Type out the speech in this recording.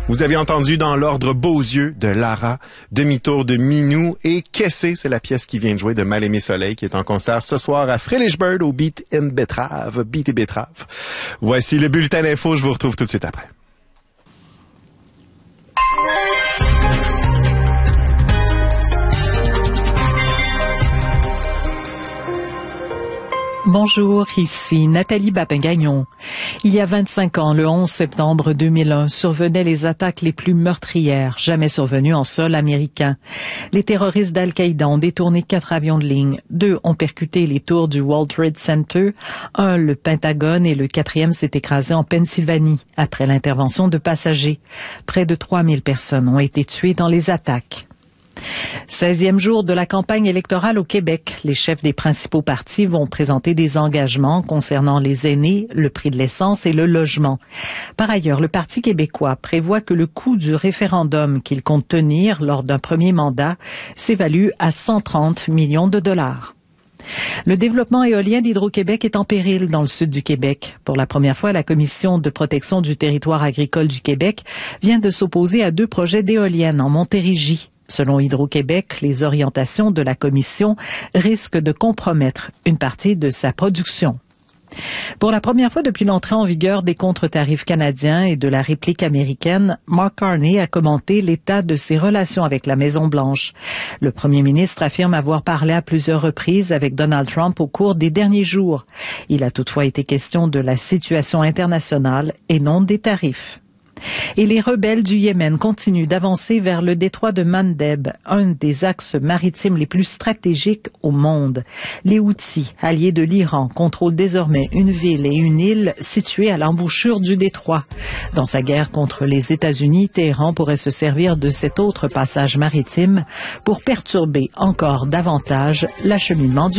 Vous avez entendu dans l'ordre Beaux yeux de Lara, Demi-tour de Minou et Kessé, c'est la pièce qui vient de jouer de Mal-aimé Soleil qui est en concert ce soir à Frelichburg au Beat et Betrave. Voici le bulletin d'info, je vous retrouve tout de suite après. Bonjour, ici Nathalie Bapin-Gagnon. Il y a 25 ans, le 11 septembre 2001, survenaient les attaques les plus meurtrières jamais survenues en sol américain. Les terroristes d'Al-Qaïda ont détourné 4 avions de ligne. 2 ont percuté les tours du World Trade Center, 1 le Pentagone et le 4e s'est écrasé en Pennsylvanie après l'intervention de passagers. Près de 3000 personnes ont été tuées dans les attaques. 16e jour de la campagne électorale au Québec. Les chefs des principaux partis vont présenter des engagements concernant les aînés, le prix de l'essence et le logement. Par ailleurs, le Parti québécois prévoit que le coût du référendum qu'il compte tenir lors d'un premier mandat s'évalue à 130 millions de dollars. Le développement éolien d'Hydro-Québec est en péril dans le sud du Québec. Pour la première fois, la Commission de protection du territoire agricole du Québec vient de s'opposer à 2 projets d'éoliennes en Montérégie. Selon Hydro-Québec, les orientations de la Commission risquent de compromettre une partie de sa production. Pour la première fois depuis l'entrée en vigueur des contre-tarifs canadiens et de la réplique américaine, Mark Carney a commenté l'état de ses relations avec la Maison-Blanche. Le premier ministre affirme avoir parlé à plusieurs reprises avec Donald Trump au cours des derniers jours. Il a toutefois été question de la situation internationale et non des tarifs. Et les rebelles du Yémen continuent d'avancer vers le détroit de Mandeb, un des axes maritimes les plus stratégiques au monde. Les Houthis, alliés de l'Iran, contrôlent désormais une ville et une île situées à l'embouchure du détroit. Dans sa guerre contre les États-Unis, Téhéran pourrait se servir de cet autre passage maritime pour perturber encore davantage l'acheminement du